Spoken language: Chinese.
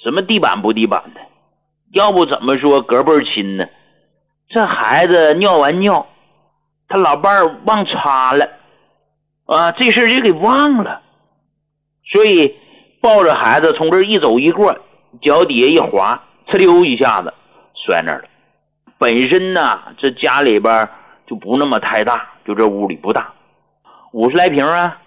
什么地板不地板的，要不怎么说隔辈亲呢？这孩子尿完尿，他老伴儿忘擦了啊，这事儿就给忘了，所以抱着孩子从这一走一过，脚底下一滑，哧溜一下子摔那儿了。本身呢，这家里边就不那么太大，就这屋里不大，50来平啊。